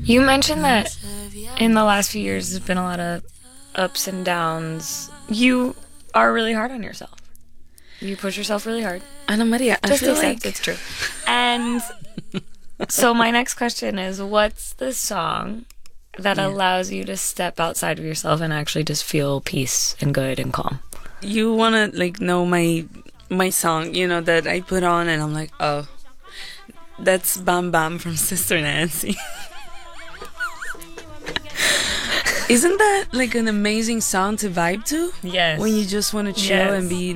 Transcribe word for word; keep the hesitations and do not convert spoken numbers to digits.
You mentioned that in the last few years there's been a lot of ups and downs. You are really hard on yourself. You push yourself really hard. Ana Maria, I Just feel accept like it's true. And so my next question is, what's the song that Yeah. allows you to step outside of yourself and actually just feel peace and good and calm? you wanna like know my my song, you know, that I put on, and I'm like, oh, that's Bam Bam from Sister Nancy. Isn't that like an amazing song to vibe to? Yes. When you just want to chill Yes. and be